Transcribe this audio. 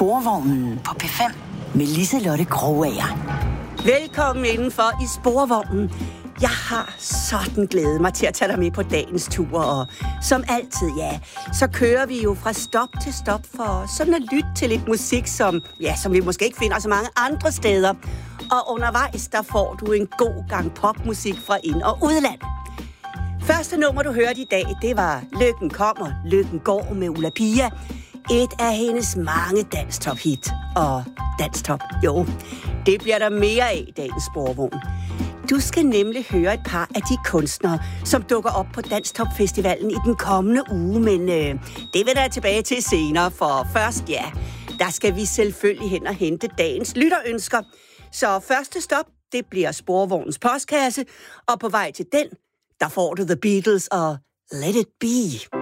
Sporvognen på P5 med Liselotte Krogager. Velkommen indenfor i Sporvognen. Jeg har sådan glædet mig til at tage dig med på dagens tur, og som altid, ja, så kører vi jo fra stop til stop for sådan at lytte til lidt musik, som vi måske ikke finder så mange andre steder. Og undervejs, der får du en god gang popmusik fra ind- og udland. Første nummer, du hørte i dag, det var Lykken kommer, Lykken går med Ulla Pia. Et af hendes mange danstop-hit. Og danstop, jo, det bliver der mere af i dagens Sporvogn. Du skal nemlig høre et par af de kunstnere, som dukker op på Danstop-festivalen i den kommende uge, men det vil jeg tilbage til senere, for først, der skal vi selvfølgelig hen og hente dagens lytterønsker. Så første stop, det bliver Sporvognens postkasse, og på vej til den, der får du The Beatles og Let It Be.